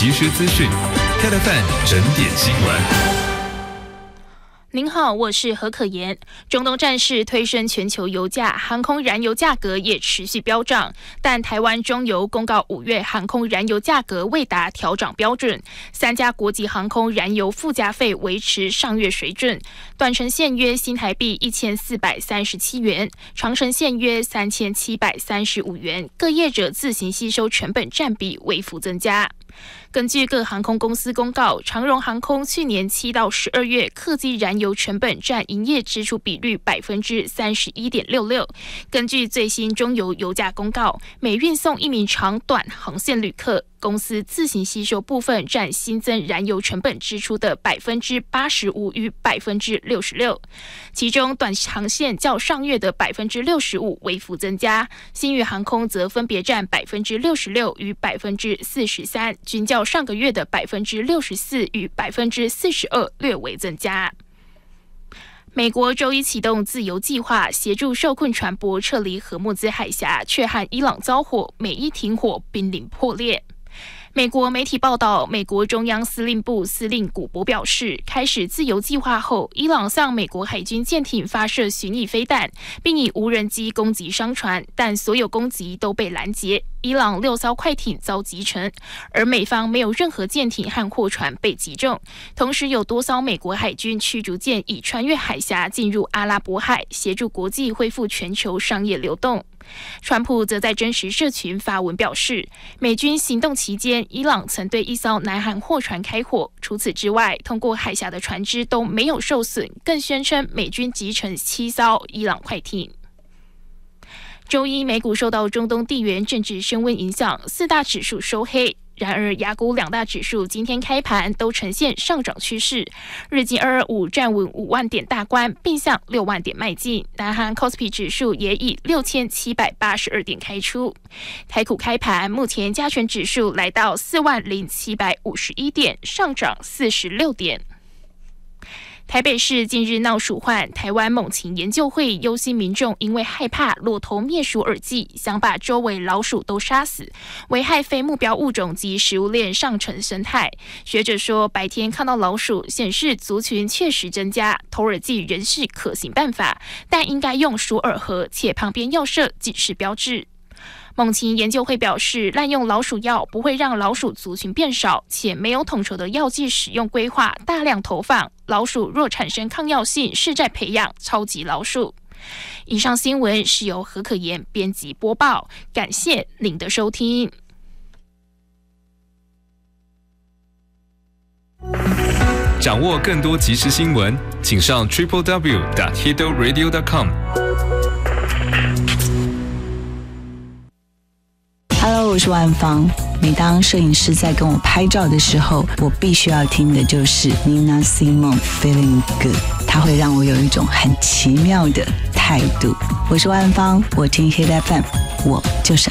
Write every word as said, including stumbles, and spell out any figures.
即时资讯 ，K F M 整点新闻。 您好，我是何可言。中东战事推升全球油价，航空燃油价格也持续飙涨。但台湾中油公告，五月航空燃油价格未达调涨标准，三家国际航空燃油附加费维持上月水准。短程线约新台币一千四百三十七元，长程线约三千七百三十五元，各业者自行吸收成本占比微幅增加。根据各航空公司公告，长荣航空去年七到十二月客机燃油成本占营业支出比率百分之三十一点六六。根据最新中油油价公告，每运送一名长短航线旅客，公司自行吸收部分占新增燃油成本支出的百分之八十五与百分之六十六，其中短航线较上月的百分之六十五微幅增加，新宇航空则分别占百分之六十六与百分之四十三，均较上个月的百分之六十四与百分之四十二略微增加。美国周一启动自由计划，协助受困船舶撤离荷木兹海峡，却和伊朗交火，美伊停火濒临破裂。美国媒体报道，美国中央司令部司令古博表示，开始自由计划后，伊朗向美国海军舰艇发射巡弋飞弹，并以无人机攻击商船，但所有攻击都被拦截。伊朗六艘快艇遭击沉，而美方没有任何舰艇和货船被击中。同时，有多艘美国海军驱逐舰已穿越海峡进入阿拉伯海，协助国际恢复全球商业流动。川普则在真实社群发文表示，美军行动期间，伊朗曾对一艘南韩货船开火。除此之外，通过海峡的船只都没有受损，更宣称美军击沉七艘伊朗快艇。周一，美股受到中东地缘政治升温影响，四大指数收黑。然而，亚股两大指数今天开盘都呈现上涨趋势，日经二二五站稳五万点大关，并向六万点迈进。南韩 C O S P I 指数也以六千七百八十二点开出。台股开盘，目前加权指数来到四万零七百五十一点，上涨四十六点。台北市近日闹鼠患，台湾猛禽研究会忧心民众因为害怕落头灭鼠耳祭，想把周围老鼠都杀死，危害非目标物种及食物链上层生态。学者说，白天看到老鼠显示族群确实增加，头耳祭仍是可行办法，但应该用鼠耳盒，且旁边要设警示标志。猛禽研究会表示，滥用老鼠药不会让老鼠族群变少，且没有统筹的药剂使用规划，大量投放，老鼠若产生抗药性，是在培养超级老鼠。以上新闻是由何可言编辑播报，感谢您的收听。 掌握更多即时新闻，请上 triple w 点 hito radio 点 com。 Hello， 我是万芳。每当摄影师在跟我拍照的时候，我必须要听的就是 Nina Simone Feeling Good， 它会让我有一种很奇妙的态度。我是万芳，我听 Hit F M， 我就是